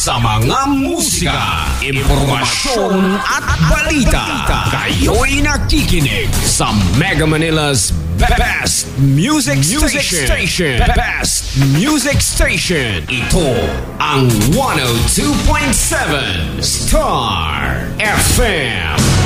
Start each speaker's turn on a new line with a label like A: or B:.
A: sa mga musika, impormasyon at balita. Kayo'y nakikinig sa Mega Manila's Best Music Station. Best Music Station. Ito ang 102.7 Star FM.